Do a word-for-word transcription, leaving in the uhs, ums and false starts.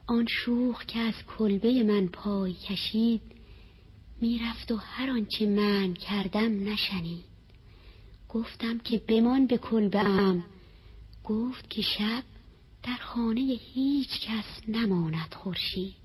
آن شوخ که از کلبه من پای کشید، میرفت و هر آنچه من کردم نشنید. گفتم که بمان به کلبه ام، گفت که شب در خانه هیچ کس نماند خورشید.